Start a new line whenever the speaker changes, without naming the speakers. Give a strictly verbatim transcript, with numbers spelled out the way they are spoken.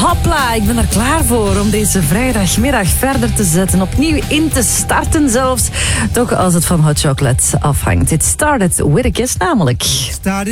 Hopla, ik ben er klaar voor om deze vrijdagmiddag verder te zetten. Opnieuw in te starten zelfs. Toch als het van Hot Chocolate afhangt. It started with a kiss namelijk.